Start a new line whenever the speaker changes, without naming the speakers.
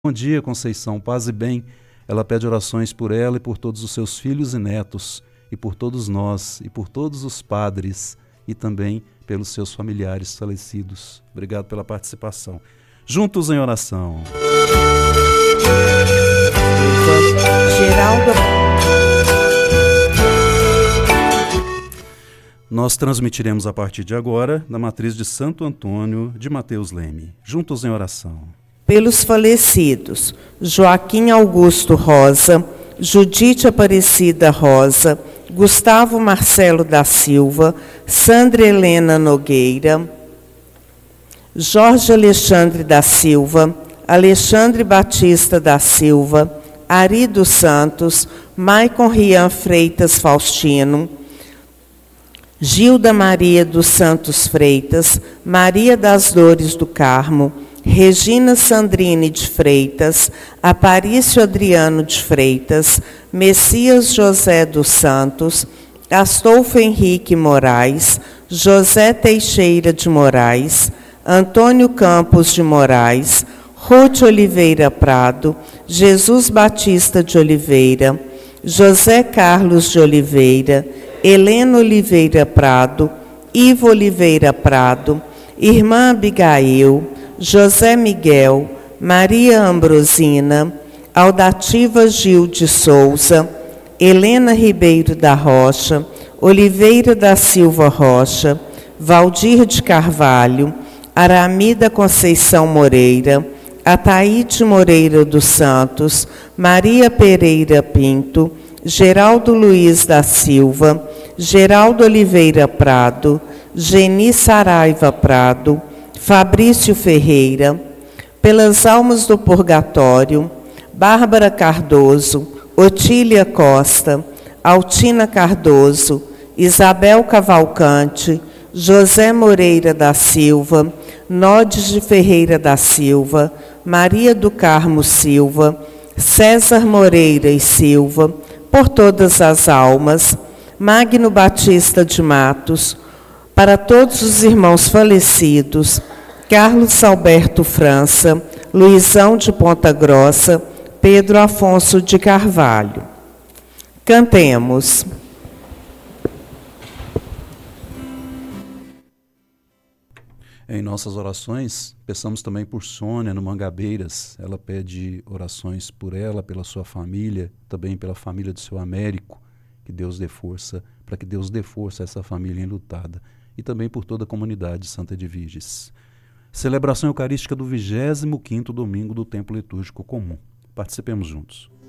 Bom dia, Conceição, paz e bem. Ela pede orações por ela e por todos os seus filhos e netos, e por todos nós, e por todos os padres, e também pelos seus familiares falecidos. Obrigado pela participação. Juntos em oração.
Geraldo.
Nós transmitiremos a partir de agora da matriz de Santo Antônio de Mateus Leme. Juntos em oração.
Pelos falecidos, Joaquim Augusto Rosa, Judite Aparecida Rosa, Gustavo Marcelo da Silva, Sandra Helena Nogueira, Jorge Alexandre da Silva, Alexandre Batista da Silva, Ari dos Santos, Maicon Rian Freitas Faustino, Gilda Maria dos Santos Freitas, Maria das Dores do Carmo, Regina Sandrine de Freitas, Aparício Adriano de Freitas, Messias José dos Santos, Astolfo Henrique Moraes, José Teixeira de Moraes, Antônio Campos de Moraes, Ruth Oliveira Prado, Jesus Batista de Oliveira, José Carlos de Oliveira, Helena Oliveira Prado, Ivo Oliveira Prado, Irmã Abigail, José Miguel, Maria Ambrosina, Aldativa Gil de Souza, Helena Ribeiro da Rocha, Oliveira da Silva Rocha, Valdir de Carvalho, Aramida Conceição Moreira, Ataíde Moreira dos Santos, Maria Pereira Pinto, Geraldo Luiz da Silva, Geraldo Oliveira Prado, Geni Saraiva Prado, Fabrício Ferreira, pelas almas do purgatório, Bárbara Cardoso, Otília Costa, Altina Cardoso, Isabel Cavalcante, José Moreira da Silva, Nodes de Ferreira da Silva, Maria do Carmo Silva, César Moreira e Silva, por todas as almas, Magno Batista de Matos, para todos os irmãos falecidos, Carlos Alberto França, Luizão de Ponta Grossa, Pedro Afonso de Carvalho. Cantemos.
Em nossas orações, peçamos também por Sônia, no Mangabeiras. Ela pede orações por ela, pela sua família, também pela família do seu Américo, que Deus dê força, para que Deus dê força a essa família enlutada, e também por toda a comunidade Santa de Virges. Celebração Eucarística do 25º domingo do Tempo Litúrgico Comum. Participemos juntos.